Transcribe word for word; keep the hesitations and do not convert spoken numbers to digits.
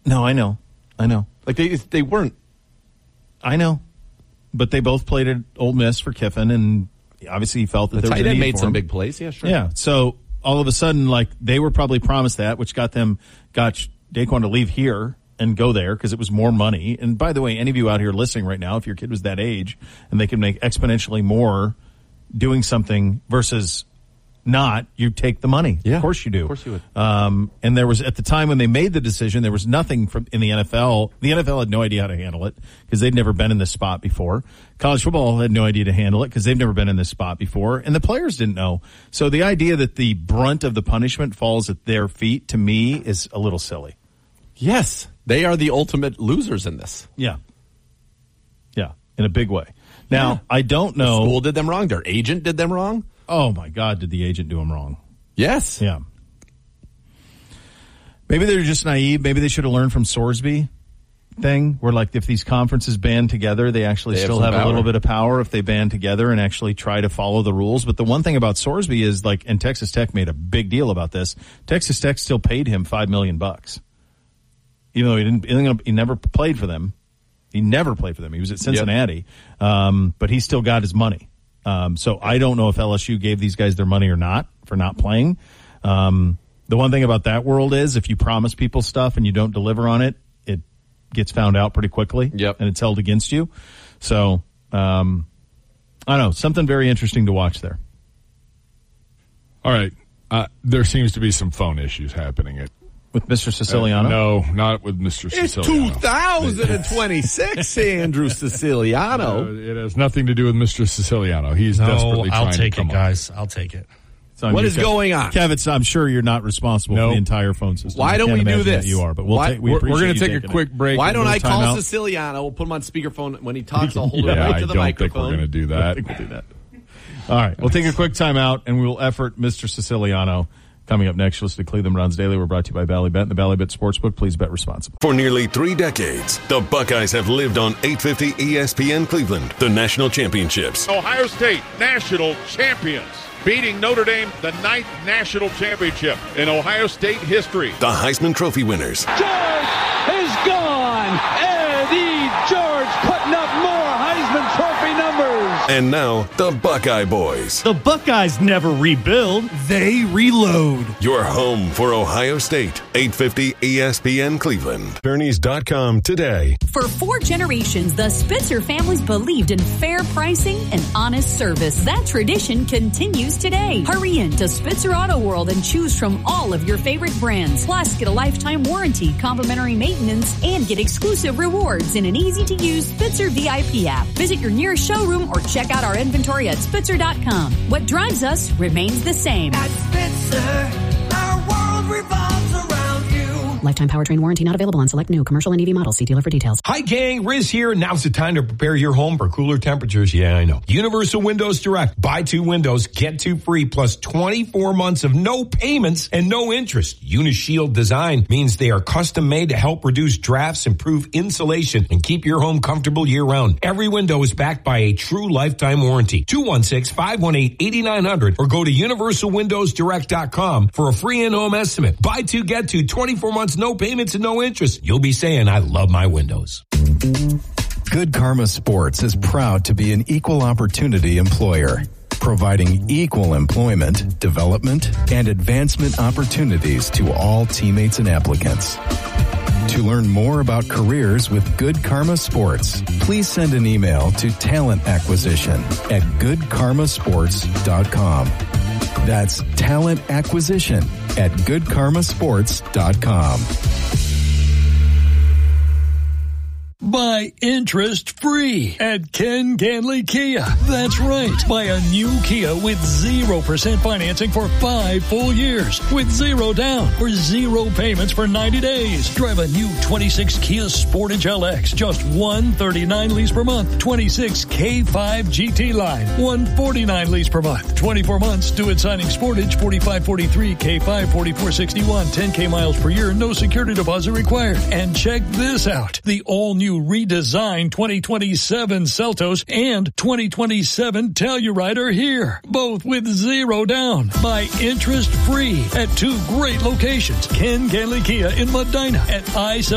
No, I know. I know. Like, they they weren't. I know. But they both played at Ole Miss for Kiffin, and obviously he felt that The there was tight a end need made for some him. big plays. Yeah, sure. Yeah, so all of a sudden, like, they were probably promised that, which got them, got Daquan to leave here and go there because it was more money. And by the way, any of you out here listening right now, if your kid was that age and they could make exponentially more doing something versus not, you take the money. Yeah, of course you do. Of course you would. Um, and there was, at the time when they made the decision, there was nothing from in the N F L. The N F L had no idea how to handle it because they'd never been in this spot before. College football had no idea to handle it because they've never been in this spot before. And the players didn't know. So the idea that the brunt of the punishment falls at their feet, to me, is a little silly. Yes. They are the ultimate losers in this. Yeah. Yeah, in a big way. Now, Yeah. I don't know. The school did them wrong. Their agent did them wrong. Oh, my God, did the agent do them wrong? Yes. Yeah. Maybe they're just naive. Maybe they should have learned from Sorsby thing, where, like, if these conferences band together, they actually They have still some have, a little power. bit of power if they band together and actually try to follow the rules. But the one thing about Sorsby is, like, and Texas Tech made a big deal about this, Texas Tech still paid him five million bucks. Even though he didn't, he never played for them. He never played for them. He was at Cincinnati. Yep. Um, but he still got his money. Um, so I don't know if L S U gave these guys their money or not for not playing. Um, the one thing about that world is if you promise people stuff and you don't deliver on it, it gets found out pretty quickly. Yep. And it's held against you. So, um, I don't know, something very interesting to watch there. All right. Uh, there seems to be some phone issues happening at With Mister Siciliano? Uh, no, not with Mister It's Siciliano. two thousand twenty-six, Andrew Siciliano. Uh, it has nothing to do with Mister Siciliano. He's No, desperately I'll trying take to come it, guys. I'll take it. It's on What you, is Kev. going on? Kev, it's, I'm sure you're not responsible Nope. for the entire phone system. Why I don't can't we do imagine that this? You are, but we'll Why- take, we We're, appreciate we're going you to take a taking quick it. break. Why and don't we'll I time call out. Siciliano? We'll put him on speakerphone. When he talks, I'll hold Yeah, it right I to the don't think microphone. we're going to do I that. think we'll do that. All right, we'll take a quick timeout, and we'll effort Mister Siciliano. Coming up next, listen to Cleveland Browns Daily. We're brought to you by Bally Bet and the Bally Bet Sportsbook. Please bet responsibly. For nearly three decades, the Buckeyes have lived on eight fifty E S P N Cleveland, the national championships. Ohio State, national champions, beating Notre Dame, the ninth national championship in Ohio State history. The Heisman Trophy winners. George is gone. Eddie George putting up more Heisman Trophy numbers. And now, the Buckeye Boys. The Buckeyes never rebuild, they reload. Your home for Ohio State, eight fifty E S P N Cleveland. Journeys dot com today. For four generations, the Spitzer families believed in fair pricing and honest service. That tradition continues today. Hurry in to Spitzer Auto World and choose from all of your favorite brands. Plus, get a lifetime warranty, complimentary maintenance, and get exclusive rewards in an easy-to-use Spitzer V I P app. Visit your nearest showroom or check out our inventory at Spitzer dot com. What drives us remains the same. At Spitzer, our world revolves around you. Lifetime powertrain warranty not available on select new commercial and E V models. See dealer for details. Hi gang, Riz here. Now's the time to prepare your home for cooler temperatures. Yeah, I know. Universal Windows Direct. Buy two windows, get two free, plus twenty-four months of no payments and no interest. Unishield design means they are custom made to help reduce drafts, improve insulation, and keep your home comfortable year round. Every window is backed by a true lifetime warranty. two one six, five one eight, eight nine zero zero or go to universal windows direct dot com for a free in-home estimate. Buy two, get two, twenty-four months, no payments and no interest. You'll be saying, I love my windows. Good Karma Sports is proud to be an equal opportunity employer, providing equal employment, development, and advancement opportunities to all teammates and applicants. To learn more about careers with Good Karma Sports, please send an email to talent acquisition at good karma sports dot com. That's talent acquisition at good karma sports dot com. Buy interest-free at Ken Ganley Kia. That's right. Buy a new Kia with zero percent financing for five full years with zero down or zero payments for ninety days. Drive a new twenty-six Kia Sportage L X, just one hundred thirty-nine lease per month. twenty-six K five G T Line, one hundred forty-nine lease per month. twenty-four months, due at signing Sportage, forty-five forty-three, K five forty-four sixty-one, ten K miles per year, no security deposit required. And check this out. The all-new redesigned twenty twenty-seven Seltos and twenty twenty-seven Telluride are here, both with zero down. Buy interest free at two great locations. Ken Ganley Kia in Medina at I seventy.